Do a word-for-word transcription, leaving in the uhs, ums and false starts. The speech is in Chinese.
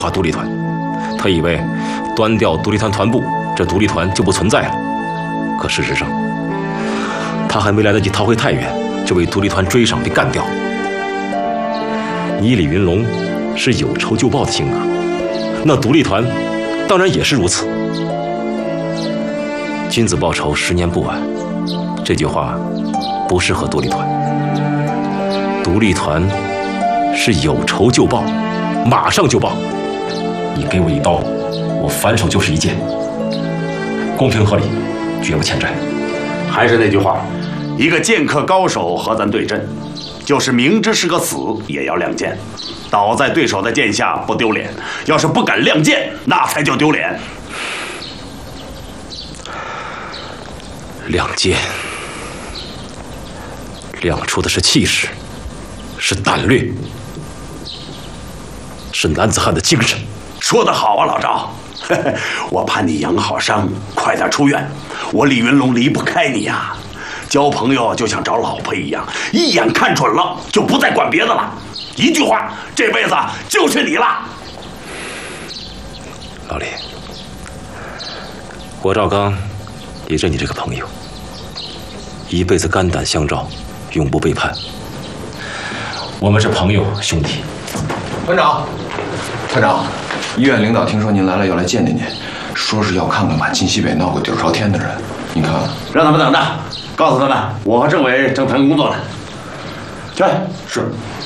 化独立团，他以为端掉独立团团部，这独立团就不存在了。可事实上，他还没来得及逃回太原，就被独立团追上，被干掉。你李云龙是有仇就报的性格，那独立团当然也是如此。君子报仇，十年不晚。这句话不适合独立团。独立团是有仇就报，马上就报。你给我一刀，我反手就是一剑，公平合理，绝不欠债。 还是那句话，一个剑客高手和咱对阵，就是明知是个死也要亮剑。倒在对手的剑下不丢脸，要是不敢亮剑，那才叫丢脸。 亮剑，亮出的是气势，是胆略，是男子汉的精神。 说得好啊，老赵，我盼你养好伤，快点出院。我李云龙离不开你呀，交朋友就像找老婆一样，一眼看准了就不再管别的了。一句话，这辈子就是你了。 老李，我赵刚也认你这个朋友，一辈子肝胆相照，永不背叛。我们是朋友兄弟。 团长，团长，医院领导听说您来了，要来见见您，说是要看看满清西北闹个底儿朝天的人，您看看。 让他们等着，告诉他们，我和政委正谈工作呢。去。 是。